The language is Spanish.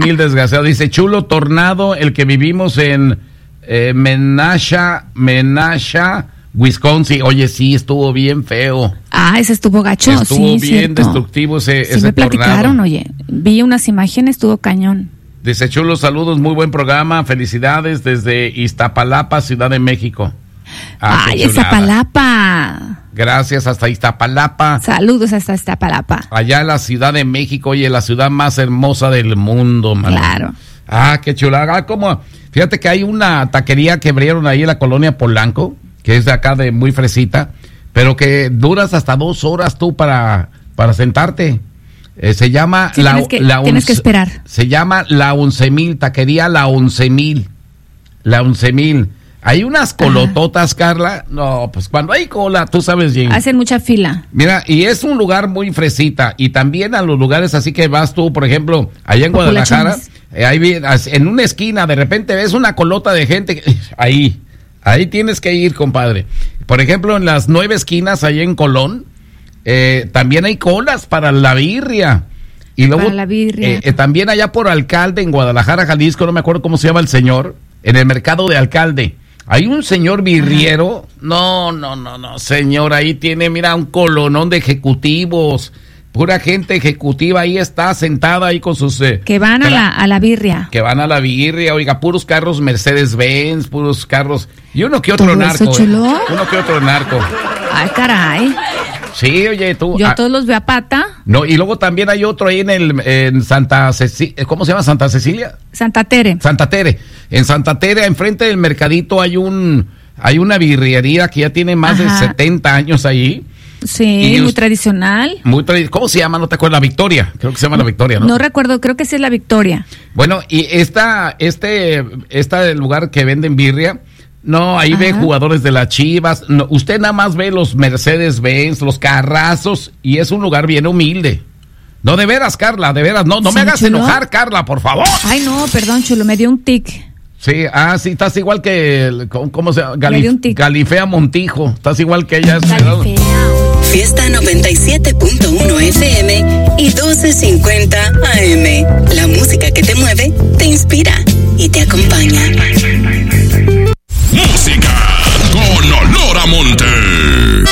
11,000 desgraciados. Dice Chulo Tornado, el que vivimos en Menasha, Wisconsin. Oye, sí, estuvo bien feo. Ese estuvo gacho. Estuvo bien cierto. destructivo ese me platicaron, tornado. oye. Vi unas imágenes, estuvo cañón. Dice Chulo, saludos, muy buen programa. Felicidades desde Iztapalapa, Ciudad de México. Iztapalapa. Gracias, hasta Iztapalapa. Saludos hasta Iztapalapa. Allá en la Ciudad de México, oye, la ciudad más hermosa del mundo, man. Claro. Qué chulada. Fíjate que hay una taquería que abrieron ahí en la colonia Polanco, que es de acá de muy fresita, pero que duras hasta 2 horas tú para sentarte. Se llama tienes que esperar. Se llama La 11,000, taquería La 11,000. La 11,000. Hay unas colototas, Carla. No, pues cuando hay cola, tú sabes bien. Hacen mucha fila. Mira, y es un lugar muy fresita. Y también a los lugares así que vas tú, por ejemplo, allá en Guadalajara, en una esquina, de repente ves una colota de gente. Ahí tienes que ir, compadre. Por ejemplo, en las 9 esquinas, allá en Colón, también hay colas para la birria. Y luego, para la birria. También allá por Alcalde, en Guadalajara, Jalisco, no me acuerdo cómo se llama el señor, en el mercado de Alcalde. Hay un señor birriero. No, señor, ahí tiene, mira, un colonón de ejecutivos. Pura gente ejecutiva ahí está sentada ahí con sus... que van a la birria. Que van a la birria, oiga, puros carros Mercedes-Benz, puros carros... Y uno que otro narco. Uno que otro narco. Ay, caray. Sí, oye, tú... Yo a todos los veo a pata. No, y luego también hay otro ahí en Santa Cecilia... ¿Cómo se llama? ¿Santa Cecilia? Santa Tere. En Santa Tere, enfrente del mercadito, hay una birrería que ya tiene más de 70 años ahí. Sí, muy tradicional. ¿Cómo se llama? ¿No te acuerdas? La Victoria. Creo que se llama La Victoria, ¿no? No recuerdo, creo que sí es La Victoria. Bueno, y este lugar que venden birria, no, ahí ve jugadores de las Chivas. No, usted nada más ve los Mercedes-Benz, los carrazos, y es un lugar bien humilde. No, de veras, Carla, de veras. No me hagas enojar, Carla, por favor. Ay, no, perdón, Chulo, me dio un tic. Sí, sí, estás igual que, ¿cómo se llama? Galifea Montijo, estás igual que ella. Fiesta 97.1 FM y 1250 AM. La música que te mueve, te inspira y te acompaña.